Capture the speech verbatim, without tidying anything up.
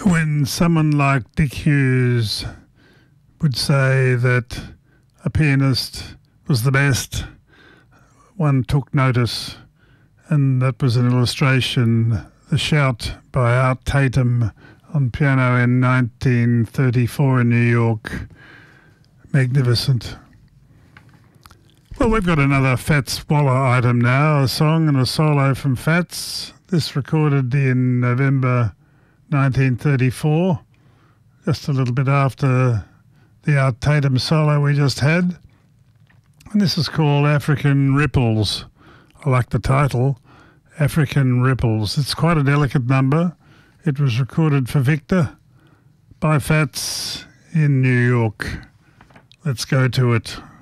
When someone like Dick Hughes would say that a pianist was the best, one took notice, and that was an illustration, The Shout by Art Tatum on piano in nineteen thirty-four in New York. Magnificent. Well, we've got another Fats Waller item now, a song and a solo from Fats. This recorded in November nineteen thirty-four, just a little bit after the Art Tatum solo we just had. And this is called African Ripples. I like the title, African Ripples. It's quite a delicate number. It was recorded for Victor by Fats in New York. Let's go to it.